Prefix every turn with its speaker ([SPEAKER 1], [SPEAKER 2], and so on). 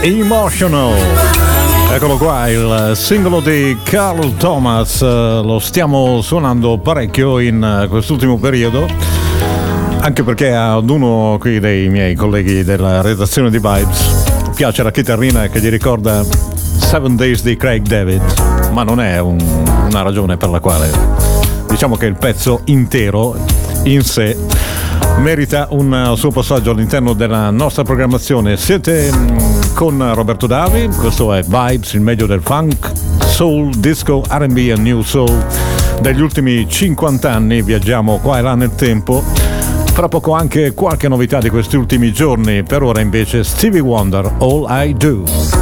[SPEAKER 1] Emotional. Eccolo qua, il singolo di Carl Thomas. Lo stiamo suonando parecchio in quest'ultimo periodo, anche perché ad uno qui dei miei colleghi della redazione di Vibes piace la chitarrina che gli ricorda Seven Days di Craig David, ma non è una ragione per la quale diciamo che il pezzo intero in sé merita un suo passaggio all'interno della nostra programmazione. Siete con Roberto Davi, questo è Vibes, il meglio del funk, soul, disco, R&B e new soul degli ultimi 50 anni. Viaggiamo qua e là nel tempo, fra poco anche qualche novità di questi ultimi giorni. Per ora invece Stevie Wonder, All I Do.